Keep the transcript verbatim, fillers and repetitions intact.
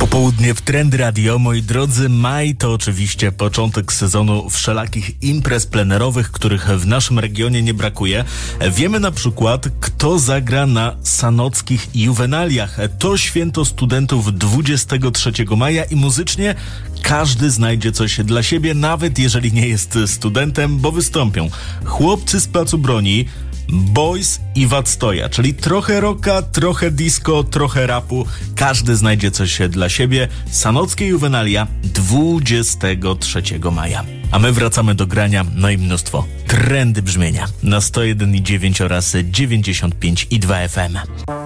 Popołudnie w Trend Radio, moi drodzy. Maj to oczywiście początek sezonu wszelakich imprez plenerowych, których w naszym regionie nie brakuje. Wiemy na przykład, kto zagra na sanockich juwenaliach. To święto studentów dwudziestego trzeciego maja i muzycznie każdy znajdzie coś dla siebie, nawet jeżeli nie jest studentem, bo wystąpią chłopcy z Placu Broni, Boys i Wadstoja, czyli trochę rocka, trochę disco, trochę rapu. Każdy znajdzie coś dla siebie. Sanockie juwenalia dwudziestego trzeciego maja. A my wracamy do grania, no i mnóstwo trendy brzmienia na sto jeden i dziewięć oraz dziewięćdziesiąt pięć i dwa F M.